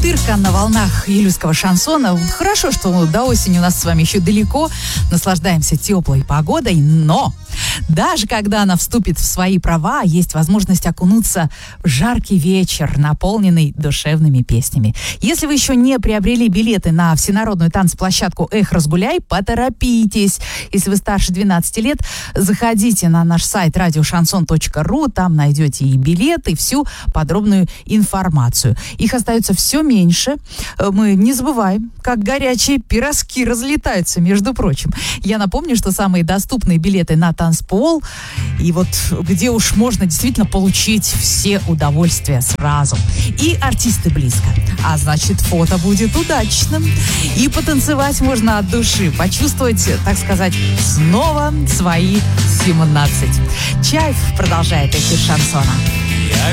Бутырка на волнах июльского шансона. Хорошо, что до осени у нас с вами еще далеко. Наслаждаемся теплой погодой, но даже когда она вступит в свои права, есть возможность окунуться в жаркий вечер, наполненный душевными песнями. Если вы еще не приобрели билеты на всенародную танцплощадку «Эх, разгуляй», поторопитесь. Если вы старше 12 лет, заходите на наш сайт radioshanson.ru, там найдете и билеты, и всю подробную информацию. Их остается все меньше. Мы не забываем, как горячие пирожки разлетаются, между прочим. Я напомню, что самые доступные билеты на танцпол, и вот где уж можно действительно получить все удовольствия сразу. И артисты близко. А значит, фото будет удачным. И потанцевать можно от души, почувствовать, так сказать, снова свои 17. Чайф продолжает эфир шансона.